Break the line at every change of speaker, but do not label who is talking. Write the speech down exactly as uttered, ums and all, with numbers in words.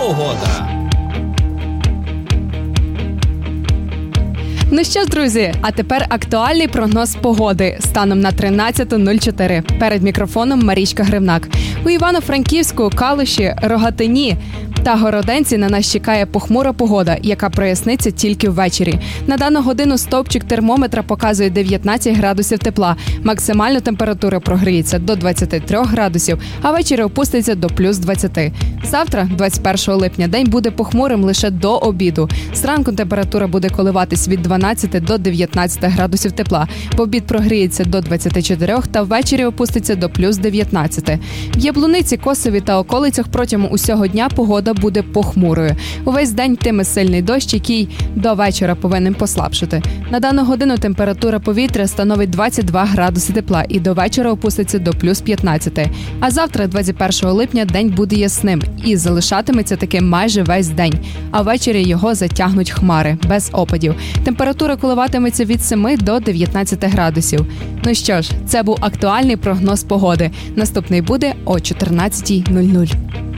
Погода.
Ну що ж, друзі, а тепер актуальний прогноз погоди станом на тринадцяте нуль чотири. Перед мікрофоном Марічка Гривнак. У Івано-Франківську, Калуші, Рогатині та Городенці на нас чекає похмура погода, яка проясниться тільки ввечері. На дану годину стовпчик термометра показує дев'ятнадцять градусів тепла. Максимальна температура прогріється до двадцяти трьох градусів, а ввечері опуститься до плюс двадцяти. Завтра, двадцять першого липня, день буде похмурим лише до обіду. Зранку температура буде коливатись від дванадцяти до дев'ятнадцяти градусів тепла. В обід прогріється до двадцяти чотирьох та ввечері опуститься до плюс дев'ятнадцяти. В Яблуниці, Косові та околицях протягом усього дня погода буде похмурою. Увесь день йтиме сильний дощ, який до вечора повинен послабшити. На дану годину температура повітря становить двадцять два градуси тепла і до вечора опуститься до плюс п'ятнадцяти. А завтра, двадцять першого липня, день буде ясним і залишатиметься таким майже весь день. А ввечері його затягнуть хмари, без опадів. Температура коливатиметься від семи до дев'ятнадцяти градусів. Ну що ж, це був актуальний прогноз погоди. Наступний буде о чотирнадцятій нуль нуль.